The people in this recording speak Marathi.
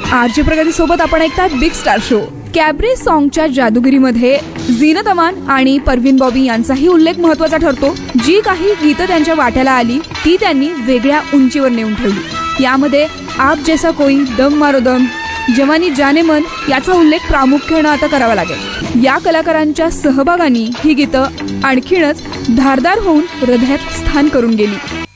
आरजे प्रगती सोबत आपण ऐकतात big star show. Cabaret सॉन्गच्या जादूगिरीमध्ये Zeenat अमान आणि परवीन बॉबी यांचाही उल्लेख महत्त्वाचा ठरतो. जी काही गीतं त्यांच्या वाट्याला आली ती त्यांनी वेगळ्या उंचीवर नेऊन ठेवली. यामध्ये आप जैसा कोई, दम मारो दम, जवानी जाने मन याचा उल्लेख प्रामुख्यानं आता करावा लागेल. या कलाकारांच्या सहभागाने ही गीतं आणखीनच धारदार होऊन हृदयात स्थान करून गेली.